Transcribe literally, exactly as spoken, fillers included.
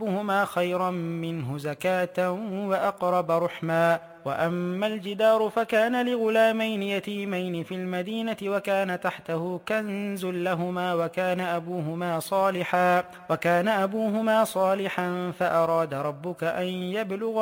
ربهما خيرا منه زكاة وأقرب رحما. وأما الجدار فكان لغلامين يتيمين في المدينة وكان تحته كنز لهما وكان أبوهما صالحا وكان أبوهما صالحا فأراد ربك أن يبلغا